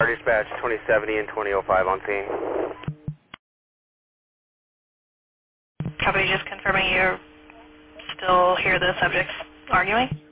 Dispatch 2070 and 2005 on scene. Copy, just confirming you still hear the subjects arguing?